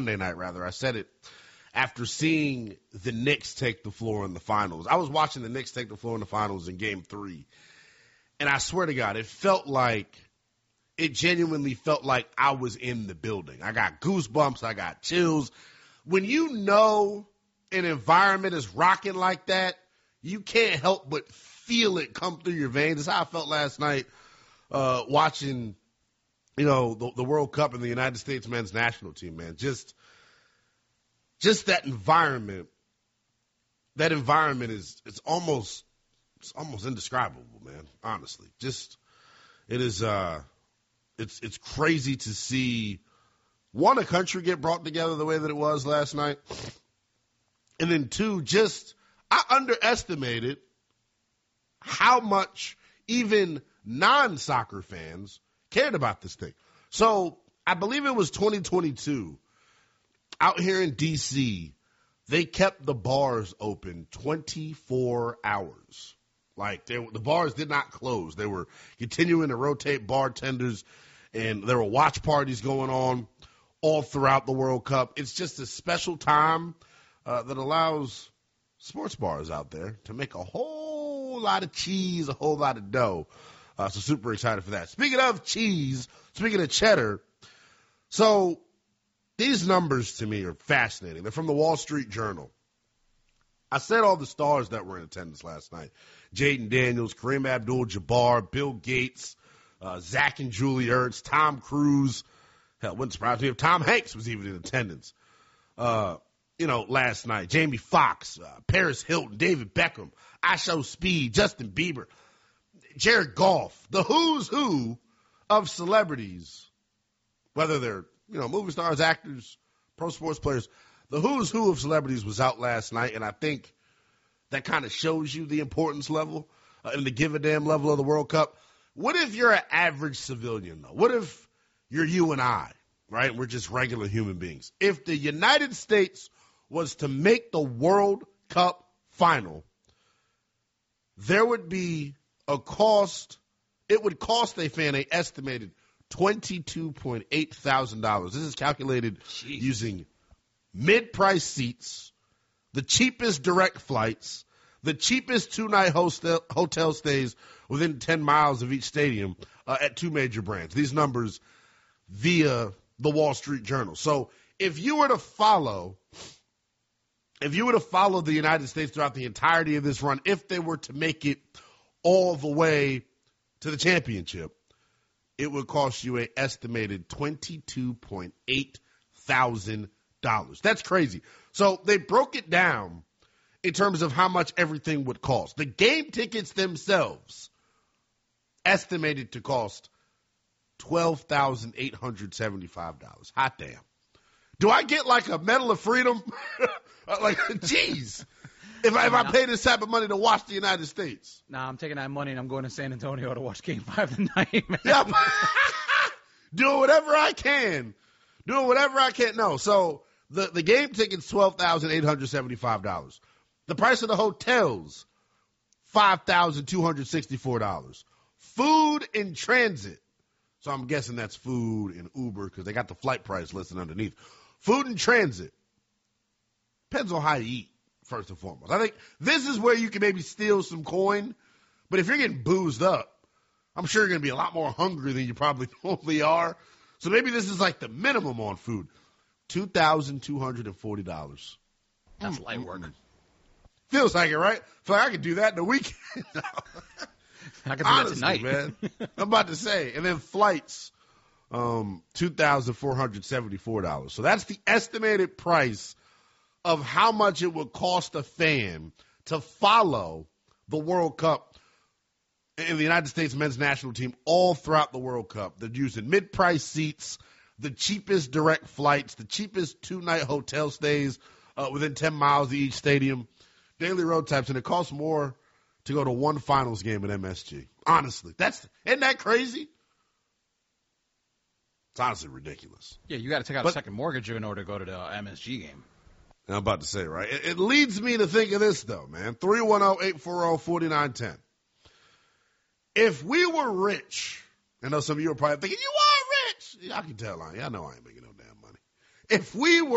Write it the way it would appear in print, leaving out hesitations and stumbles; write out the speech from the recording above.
Monday night, rather. I said it after seeing the Knicks take the floor in the finals. I was watching the Knicks take the floor in the finals in Game 3, and I swear to God, it genuinely felt like I was in the building. I got goosebumps. I got chills. When you know an environment is rocking like that, you can't help but feel it come through your veins. That's how I felt last night watching, the World Cup and the United States men's national team, man. Just that environment. That environment it's almost indescribable, man. Honestly, it is. It's crazy to see one, a country get brought together the way that it was last night, and then two, I underestimated how much even non-soccer fans cared about this thing. So I believe it was 2022 out here in D.C., they kept the bars open 24 hours. Like, the bars did not close. They were continuing to rotate bartenders, and there were watch parties going on all throughout the World Cup. It's just a special time that allows sports bars out there to make a whole lot of cheese, a whole lot of dough. So super excited for that. Speaking of cheese, speaking of cheddar, so these numbers to me are fascinating. They're from the Wall Street Journal. I said all the stars that were in attendance last night. Jaden Daniels, Kareem Abdul-Jabbar, Bill Gates, Zach and Julie Ertz, Tom Cruise. Hell, it wouldn't surprise me if Tom Hanks was even in attendance. Last night. Jamie Foxx, Paris Hilton, David Beckham, Isho Speed, Justin Bieber, Jared Goff. The who's who of celebrities, whether they're, movie stars, actors, pro sports players. The who's who of celebrities was out last night, and I think that kind of shows you the importance level and the give a damn level of the World Cup. What if you're an average civilian, though? What if you're you and I, right? We're just regular human beings. If the United States was to make the World Cup final, there would be a cost. It would cost a fan an estimated $22.8 thousand. This is calculated using mid-price seats, the cheapest direct flights, the cheapest two-night hotel stays within 10 miles of each stadium at two major brands. These numbers via the Wall Street Journal. So if you were to follow the United States throughout the entirety of this run, if they were to make it all the way to the championship, it would cost you an estimated $22.8 thousand. That's crazy. So they broke it down in terms of how much everything would cost. The game tickets themselves estimated to cost $12,875. Hot damn. Do I get like a Medal of Freedom? Geez. If I pay this type of money to watch the United States. Nah, I'm taking that money and I'm going to San Antonio to watch Game 5 tonight, man. Yeah. Doing whatever I can. No, so the game ticket's $12,875. The price of the hotels, $5,264. Food in transit. So I'm guessing that's food in Uber because they got the flight price listed underneath. Food in transit. Depends on how you eat, first and foremost. I think this is where you can maybe steal some coin. But if you're getting boozed up, I'm sure you're going to be a lot more hungry than you probably normally are. So maybe this is like the minimum on food. $2,240. That's light work. Feels like it, right? Feel like I could do that in a weekend. I could do Honestly, that tonight, man. I'm about to say. And then flights, $2,474. So that's the estimated price of how much it would cost a fan to follow the World Cup in the United States men's national team all throughout the World Cup. They're using mid-price seats, the cheapest direct flights, the cheapest two-night hotel stays within 10 miles of each stadium, daily road types, and it costs more to go to one finals game at MSG. Honestly, isn't that crazy? It's honestly ridiculous. Yeah, you got to take out a second mortgage in order to go to the MSG game. I'm about to say, right? It leads me to think of this, though, man. 310-840-4910. If we were rich, I know some of you are probably thinking, you are rich. I can tell, y'all know I ain't making no damn money. If we were